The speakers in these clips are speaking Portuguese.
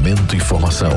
Momento Informação.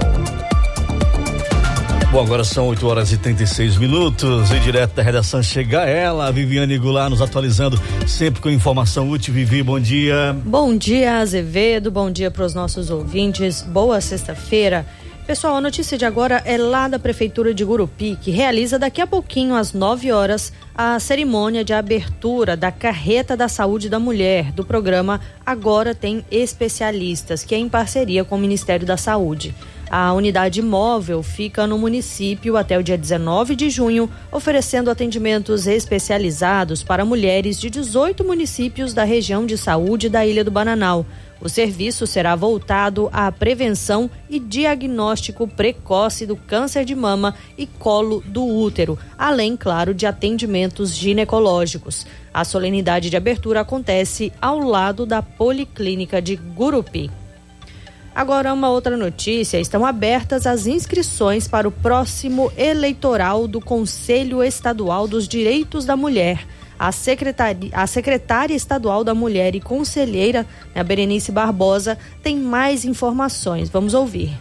Bom, agora são 8h36 e direto da redação chega ela, a Viviane Goulart, nos atualizando sempre com informação útil. Vivi, bom dia. Bom dia, Azevedo, bom dia para os nossos ouvintes, boa sexta-feira. Pessoal, a notícia de agora é lá da Prefeitura de Gurupi, que realiza daqui a pouquinho, às 9h, a cerimônia de abertura da Carreta da Saúde da Mulher, do programa Agora Tem Especialistas, que é em parceria com o Ministério da Saúde. A unidade móvel fica no município até o dia 19 de junho, oferecendo atendimentos especializados para mulheres de 18 municípios da região de saúde da Ilha do Bananal. O serviço será voltado à prevenção e diagnóstico precoce do câncer de mama e colo do útero, além, claro, de atendimentos ginecológicos. A solenidade de abertura acontece ao lado da Policlínica de Gurupi. Agora, uma outra notícia: estão abertas as inscrições para o próximo eleitoral do Conselho Estadual dos Direitos da Mulher. A secretária estadual da Mulher e conselheira, a Berenice Barbosa, tem mais informações. Vamos ouvir.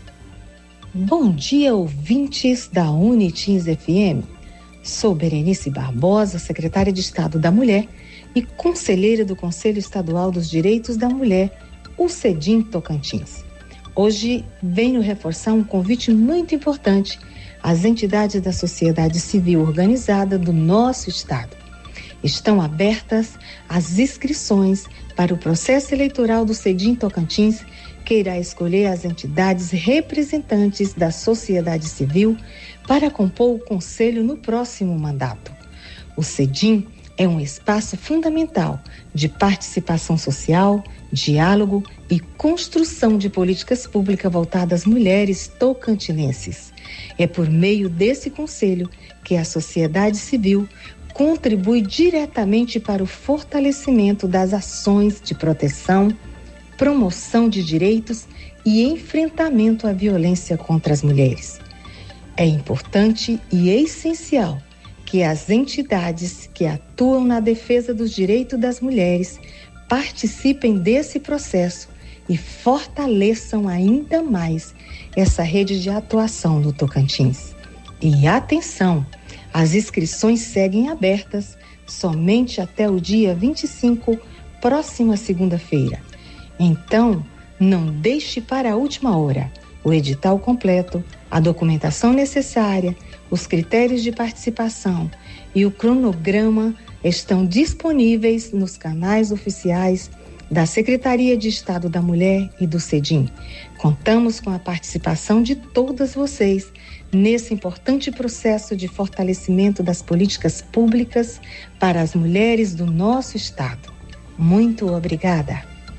Bom dia, ouvintes da Unitins FM. Sou Berenice Barbosa, secretária de Estado da Mulher e conselheira do Conselho Estadual dos Direitos da Mulher, o CEDIM Tocantins. Hoje venho reforçar um convite muito importante às entidades da sociedade civil organizada do nosso estado. Estão abertas as inscrições para o processo eleitoral do CEDIM Tocantins, que irá escolher as entidades representantes da sociedade civil para compor o conselho no próximo mandato. O CEDIM é um espaço fundamental de participação social, diálogo e construção de políticas públicas voltadas às mulheres tocantinenses. É por meio desse conselho que a sociedade civil contribui diretamente para o fortalecimento das ações de proteção, promoção de direitos e enfrentamento à violência contra as mulheres. É importante e essencial que as entidades que atuam na defesa dos direitos das mulheres participem desse processo e fortaleçam ainda mais essa rede de atuação no Tocantins. E atenção, as inscrições seguem abertas somente até o dia 25, próxima segunda-feira. Então, não deixe para a última hora. O edital completo, a documentação necessária, os critérios de participação e o cronograma estão disponíveis nos canais oficiais da Secretaria de Estado da Mulher e do CEDIM. Contamos com a participação de todas vocês nesse importante processo de fortalecimento das políticas públicas para as mulheres do nosso estado. Muito obrigada.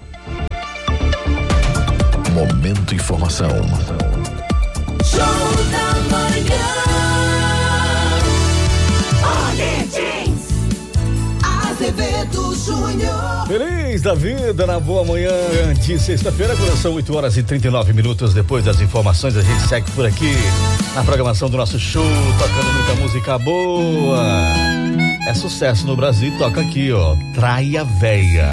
Momento Informação. Show da manhã. Azevedo Júnior. Feliz da vida na boa manhã de sexta-feira, quando são 8h39 depois das informações. A gente segue por aqui na programação do nosso show, tocando muita música boa. É sucesso no Brasil, toca aqui, ó, Traia Véia.